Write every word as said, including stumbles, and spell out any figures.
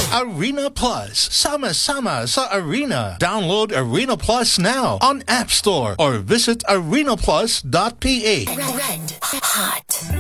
Arena Plus. Sama-sama sa Arena. Download Arena Plus now on App Store or visit arena plus dot p h. Red, red hot.